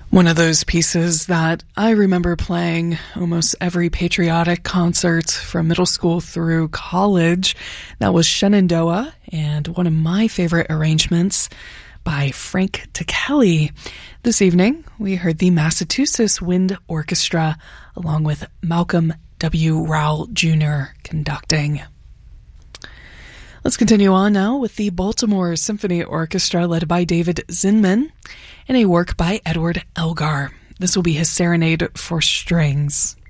One of those pieces that I remember playing almost every patriotic concert from middle school through college. That was Shenandoah, and one of my favorite arrangements by Frank Ticheli. This evening, we heard the Massachusetts Wind Orchestra along with Malcolm W. Rowell Jr. conducting. Let's continue on now with the Baltimore Symphony Orchestra led by David Zinman and a work by Edward Elgar. This will be his Serenade for Strings.